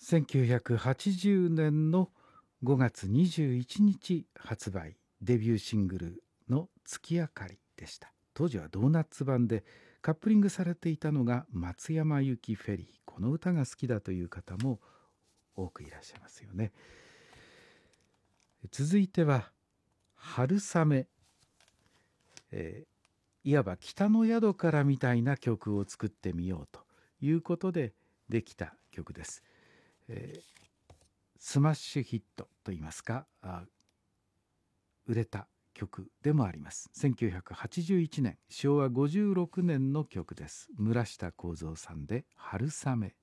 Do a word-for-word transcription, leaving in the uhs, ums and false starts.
せんきゅうひゃくはちじゅうねんのごがつにじゅういちにち発売、デビューシングルの月明かりでした。当時はドーナツ版でカップリングされていたのが松山由紀フェリー。この歌が好きだという方も多くいらっしゃいますよね。続いては春雨、えー、いわば北の宿からみたいな曲を作ってみようということでできた曲です。えースマッシュヒットといいますか、あ売れた曲でもあります。せんきゅうひゃくはちじゅういちねん、しょうわごじゅうろくねんの曲です。村下幸三さんで春雨。